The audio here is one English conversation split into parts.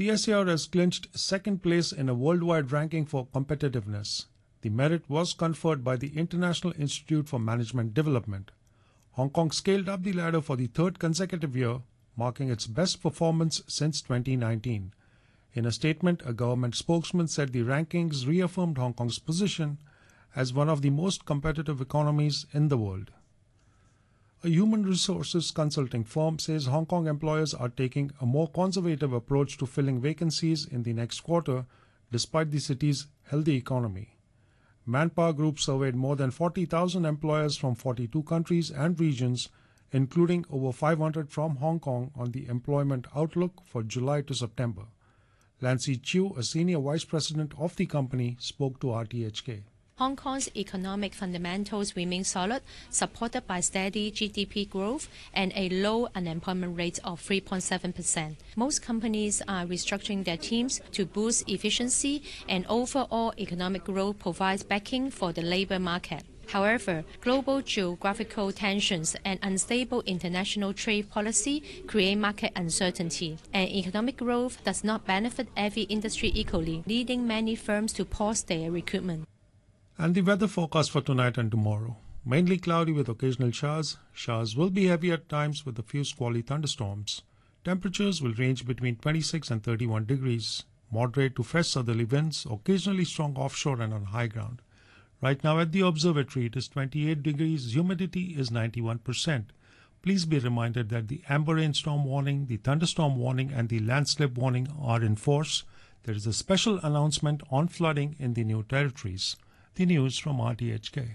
The SAR has clinched second place in a worldwide ranking for competitiveness. The merit was conferred by the International Institute for Management Development. Hong Kong scaled up the ladder for the third consecutive year, marking its best performance since 2019. In a statement, a government spokesman said the rankings reaffirmed Hong Kong's position as one of the most competitive economies in the world. A human resources consulting firm says Hong Kong employers are taking a more conservative approach to filling vacancies in the next quarter, despite the city's healthy economy. Manpower Group surveyed more than 40,000 employers from 42 countries and regions, including over 500 from Hong Kong, on the employment outlook for July to September. Lancy Chiu, a senior vice president of the company, spoke to RTHK. Hong Kong's economic fundamentals remain solid, supported by steady GDP growth and a low unemployment rate of 3.7%. Most companies are restructuring their teams to boost efficiency, and overall economic growth provides backing for the labor market. However, global geographical tensions and unstable international trade policy create market uncertainty, and economic growth does not benefit every industry equally, leading many firms to pause their recruitment. And the weather forecast for tonight and tomorrow. Mainly cloudy with occasional showers. Showers will be heavy at times with a few squally thunderstorms. Temperatures will range between 26 and 31 degrees. Moderate to fresh southerly winds, occasionally strong offshore and on high ground. Right now at the observatory it is 28 degrees, humidity is 91%. Please be reminded that the amber rainstorm warning, the thunderstorm warning and the landslip warning are in force. There is a special announcement on flooding in the new territories. The news from RTHK.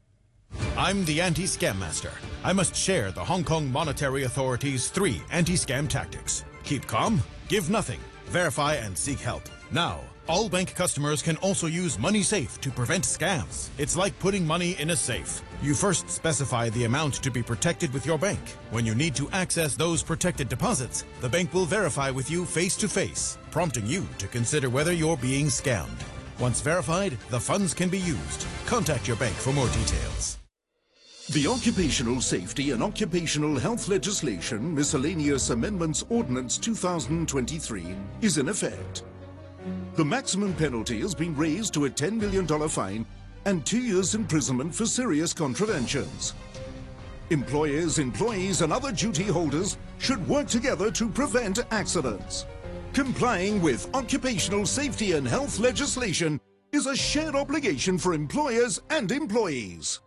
I'm the anti-scam master. I must share the Hong Kong Monetary Authority's 3 anti-scam tactics. Keep calm, give nothing, verify and seek help. Now, all bank customers can also use MoneySafe to prevent scams. It's like putting money in a safe. You first specify the amount to be protected with your bank. When you need to access those protected deposits, the bank will verify with you face-to-face, prompting you to consider whether you're being scammed. Once verified, the funds can be used. Contact your bank for more details. The Occupational Safety and Occupational Health Legislation Miscellaneous Amendments Ordinance 2023 is in effect. The maximum penalty has been raised to a $10 million fine and 2 years imprisonment for serious contraventions. Employers, employees and other duty holders should work together to prevent accidents. Complying with occupational safety and health legislation is a shared obligation for employers and employees.